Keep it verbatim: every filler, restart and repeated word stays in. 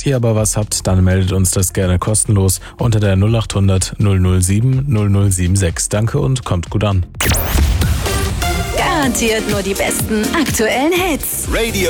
Falls ihr aber was habt, dann meldet uns das gerne kostenlos unter der null acht hundert null null sieben null null sieben sechs. Danke und kommt gut an. Garantiert nur die besten aktuellen Hits. Radio